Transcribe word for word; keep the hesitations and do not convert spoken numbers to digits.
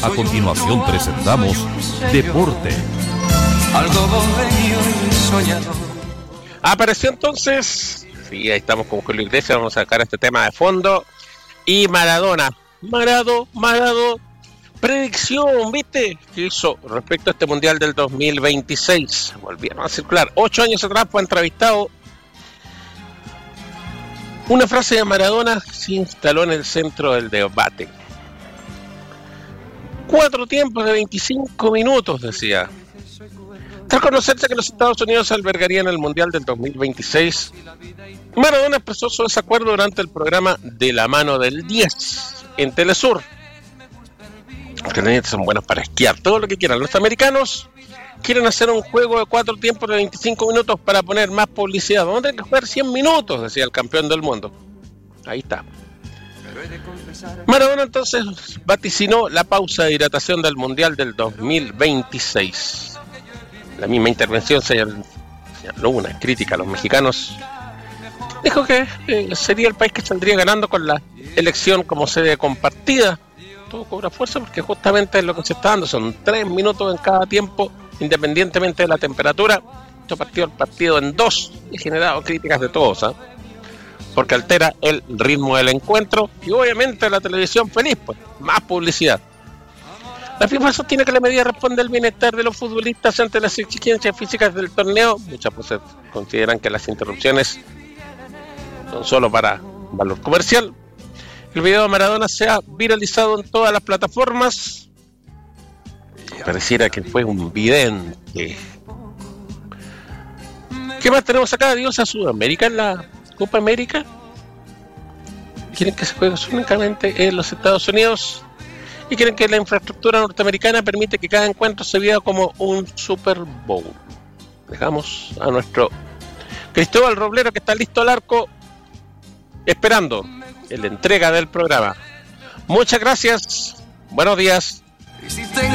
A continuación presentamos Deporte. Algo bohemio y soñador. Apareció entonces, sí, ahí estamos con Julio Iglesias, vamos a sacar este tema de fondo. Y Maradona, Marado, Marado, predicción, ¿viste? Que hizo respecto a este Mundial del dos mil veintiséis. Volvieron a circular. Ocho años atrás fue entrevistado. Una frase de Maradona se instaló en el centro del debate. Cuatro tiempos de veinticinco minutos, decía. Tras conocerse que los Estados Unidos albergarían el Mundial del dos mil veintiséis, Maradona expresó su desacuerdo durante el programa De la mano del diez en Telesur. Los canadienses son buenos para esquiar, todo lo que quieran. Los americanos quieren hacer un juego de cuatro tiempos de veinticinco minutos para poner más publicidad. Vamos a tener que jugar cien minutos, decía el campeón del mundo. Ahí está. Maradona entonces vaticinó la pausa de hidratación del Mundial del dos mil veintiséis. La misma intervención señaló una crítica a los mexicanos. Dijo que eh, sería el país que saldría ganando con la elección como sede compartida. Todo cobra fuerza porque justamente es lo que se está dando. Son tres minutos en cada tiempo, independientemente de la temperatura. Esto partió el partido en dos y generado críticas de todos, ¿eh? Porque altera el ritmo del encuentro y obviamente la televisión feliz, pues, más publicidad. La FIFA sostiene que la medida responde al bienestar de los futbolistas ante las exigencias físicas del torneo. Muchas pues consideran que las interrupciones son solo para valor comercial. El video de Maradona se ha viralizado en todas las plataformas. Pareciera que fue un vidente. ¿Qué más tenemos acá? Adiós a Sudamérica en la Copa América. Quieren que se juegue únicamente en los Estados Unidos y quieren que la infraestructura norteamericana permite que cada encuentro se vea como un Super Bowl. Dejamos a nuestro Cristóbal Roblero, que está listo al arco, esperando en la entrega del programa. Muchas gracias. Buenos días.